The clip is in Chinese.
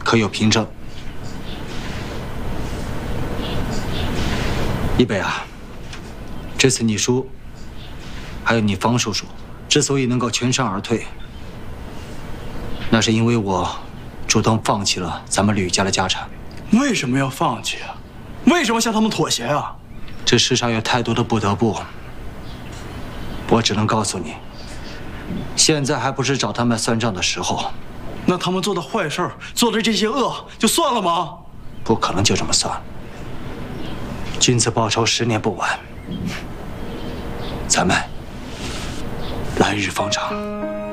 可有凭证？一北啊，这次你叔，还有你方叔叔，之所以能够全身而退，那是因为我主动放弃了咱们吕家的家产。 为什么要放弃啊？为什么向他们妥协啊？ 这世上有太多的不得不，我只能告诉你，现在还不是找他们算账的时候。 那他们做的坏事儿，做的这些恶，就算了吗？ 不可能就这么算。君子报仇，10年不晚。咱们来日方长。